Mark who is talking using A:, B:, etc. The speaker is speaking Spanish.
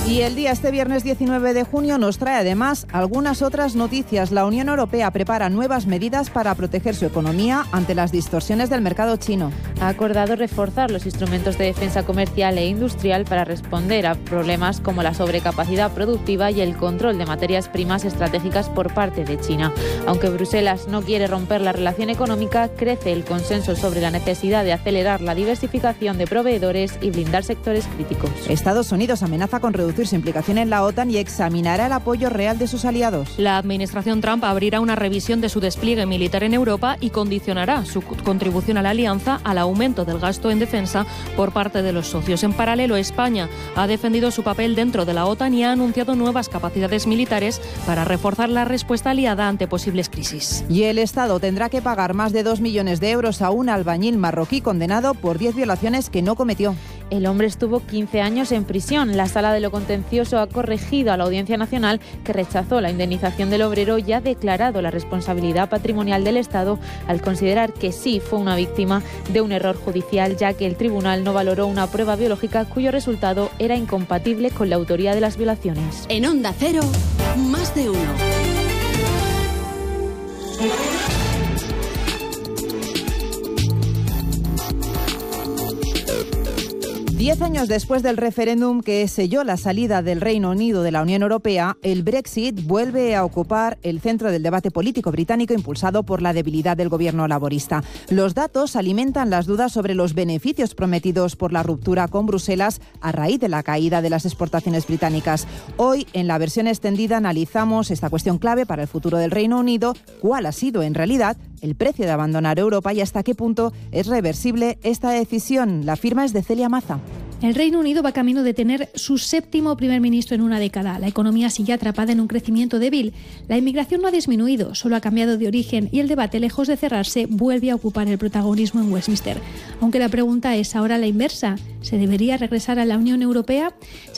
A: Y el día este viernes 19 de junio nos trae además algunas otras noticias. La Unión Europea prepara nuevas medidas para proteger su economía ante las distorsiones del mercado chino.
B: Ha acordado reforzar los instrumentos de defensa comercial e industrial para responder a problemas como la sobrecapacidad productiva y el control de materias primas estratégicas por parte de China. Aunque Bruselas no quiere romper la relación económica, crece el consenso sobre la necesidad de acelerar la diversificación de proveedores y blindar sectores críticos.
A: Estados Unidos amenaza con reducir su implicación en la OTAN y examinará el apoyo real de sus aliados.
C: La administración Trump abrirá una revisión de su despliegue militar en Europa y condicionará su contribución a la alianza al aumento del gasto en defensa por parte de los socios. En paralelo, España ha defendido su papel dentro de la OTAN y ha anunciado nuevas capacidades militares para reforzar la respuesta aliada ante posibles crisis.
A: Y el Estado tendrá que pagar más de 2 millones de euros a un albañil marroquí condenado por 10 violaciones que no cometió.
B: El hombre estuvo 15 años en prisión. La Sala de lo Contencioso ha corregido a la Audiencia Nacional, que rechazó la indemnización del obrero y ha declarado la responsabilidad patrimonial del Estado al considerar que sí fue una víctima de un error judicial, ya que el tribunal no valoró una prueba biológica cuyo resultado era incompatible con la autoría de las violaciones.
D: En Onda Cero, Más de Uno.
A: 10 años después del referéndum que selló la salida del Reino Unido de la Unión Europea, el Brexit vuelve a ocupar el centro del debate político británico impulsado por la debilidad del gobierno laborista. Los datos alimentan las dudas sobre los beneficios prometidos por la ruptura con Bruselas a raíz de la caída de las exportaciones británicas. Hoy, en la versión extendida, analizamos esta cuestión clave para el futuro del Reino Unido: cuál ha sido en realidad el precio de abandonar Europa y hasta qué punto es reversible esta decisión. La firma es de Celia Maza.
E: El Reino Unido va camino de tener su 7º primer ministro en una década. La economía sigue atrapada en un crecimiento débil. La inmigración no ha disminuido, solo ha cambiado de origen y el debate, lejos de cerrarse, vuelve a ocupar el protagonismo en Westminster. Aunque la pregunta es ahora la inversa: ¿se debería regresar a la Unión Europea?